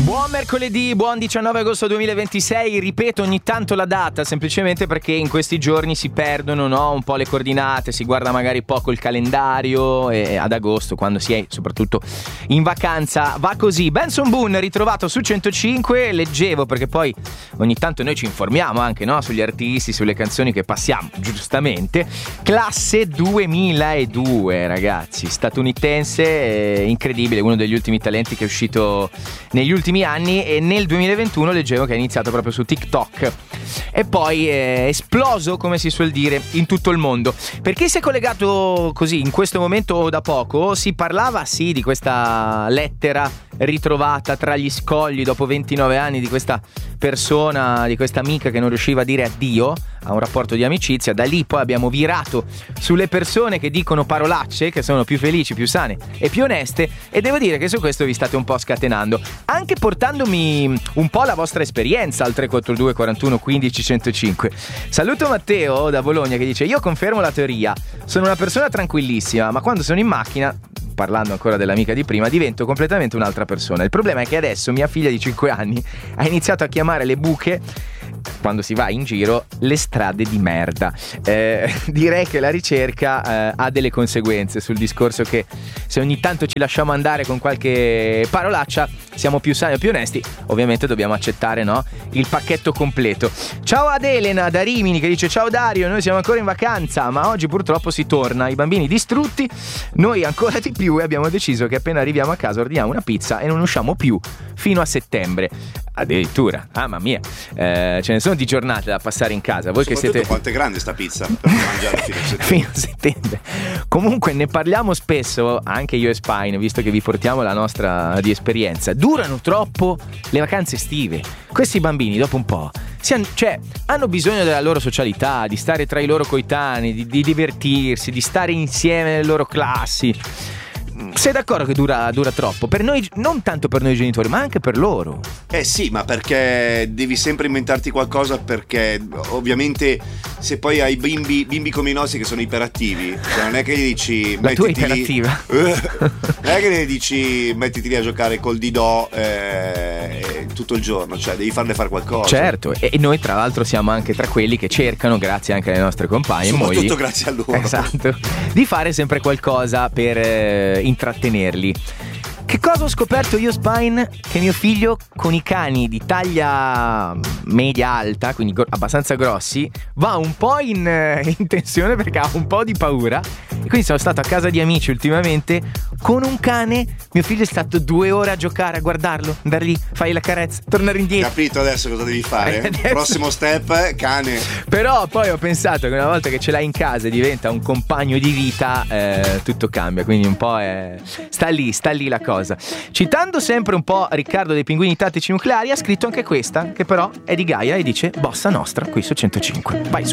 Buon mercoledì, buon 19 agosto 2026, ripeto ogni tanto la data semplicemente perché in questi giorni si perdono, no, un po' le coordinate, si guarda magari poco il calendario e ad agosto, quando si è soprattutto in vacanza, va così. Benson Boone ritrovato su 105, leggevo perché poi ogni tanto noi ci informiamo anche, no, sugli artisti, sulle canzoni che passiamo, giustamente. Classe 2002, ragazzi, statunitense, incredibile, uno degli ultimi talenti che è uscito negli ultimi anni, e nel 2021 leggevo che è iniziato proprio su TikTok e poi è esploso, come si suol dire, in tutto il mondo. Per chi si è collegato così in questo momento o da poco, si parlava sì di questa lettera ritrovata tra gli scogli dopo 29 anni di questa persona, di questa amica che non riusciva a dire addio a un rapporto di amicizia. Da lì poi abbiamo virato sulle persone che dicono parolacce, che sono più felici, più sane e più oneste, e devo dire che su questo vi state un po' scatenando, anche portandomi un po' la vostra esperienza al 342 41 15 105. Saluto Matteo da Bologna che dice: io confermo la teoria, sono una persona tranquillissima, ma quando sono in macchina, parlando ancora dell'amica di prima, divento completamente un'altra persona. Il problema è che adesso mia figlia di 5 anni ha iniziato a chiamare le buche, quando si va in giro, le strade di merda. Direi che la ricerca ha delle conseguenze sul discorso che se ogni tanto ci lasciamo andare con qualche parolaccia siamo più sani e più onesti. Ovviamente dobbiamo accettare, no, il pacchetto completo. Ciao ad Elena da Rimini che dice: ciao Dario, noi siamo ancora in vacanza ma oggi purtroppo si torna, i bambini distrutti, noi ancora di più, e abbiamo deciso che appena arriviamo a casa ordiniamo una pizza e non usciamo più fino a settembre. Addirittura, mamma mia, ce ne sono di giornate da passare in casa. Voi che siete, quanto è grande sta pizza per mangiare fino a settembre. Comunque ne parliamo spesso anche io e Spine, visto che vi portiamo la nostra di esperienza. Durano troppo le vacanze estive. Questi bambini dopo un po' hanno bisogno della loro socialità, di stare tra i loro coetanei, di divertirsi, di stare insieme nelle loro classi. Sei d'accordo che dura troppo? Per noi, non tanto per noi genitori, ma anche per loro. Sì, ma perché devi sempre inventarti qualcosa, perché ovviamente se poi hai bimbi come i nostri che sono iperattivi, cioè non è che gli dici la tua iperattiva non è che gli dici mettiti lì a giocare col didò tutto il giorno, cioè devi farle fare qualcosa. Certo, e noi tra l'altro siamo anche tra quelli che cercano, grazie anche alle nostre compagne, soprattutto mogli, grazie a loro, esatto, di fare sempre qualcosa per intrattenerli. Che cosa ho scoperto io, Spine? Che mio figlio con i cani di taglia media alta, quindi abbastanza grossi, va un po' in tensione perché ha un po' di paura. E quindi sono stato a casa di amici ultimamente con un cane. Mio figlio è stato 2 ore a giocare, a guardarlo, andare lì, fai la carezza, tornare indietro. Capito adesso cosa devi fare? Adesso... Prossimo step, cane. Però poi ho pensato che una volta che ce l'hai in casa e diventa un compagno di vita, tutto cambia. Quindi un po' sta lì la cosa. Citando sempre un po' Riccardo dei Pinguini Tattici Nucleari, ha scritto anche questa, che però è di Gaia e dice: bossa nostra qui su 105. Vai su.